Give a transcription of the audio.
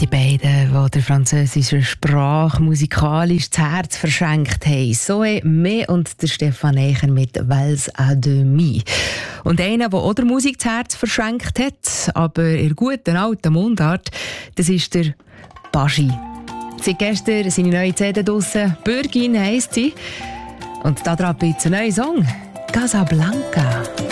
Die beiden, die der französischen Sprache musikalisch das Herz verschenkt haben. Zoé Mé und der Stefan Eicher mit «Valse à demi». Und einer, der auch der Musik das Herz verschenkt hat, aber in guten alten Mundart, das ist der Baschi. Seit gestern seine neue CD draussen, «Bürgin» heisst sie. Und da drauf ein neuer Song, «Casablanca».